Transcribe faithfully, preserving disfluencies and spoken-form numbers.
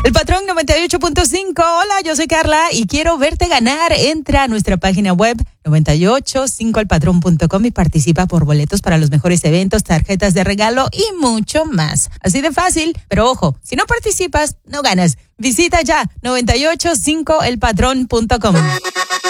El Patrón noventa y ocho punto cinco. Hola, yo soy Carla y quiero verte ganar. Entra a nuestra página web noventa y ocho punto cinco el patrón punto com y participa por boletos para los mejores eventos, tarjetas de regalo y mucho más. Así de fácil, pero ojo, si no participas, no ganas. Visita ya noventa y ocho punto cinco el patrón punto com.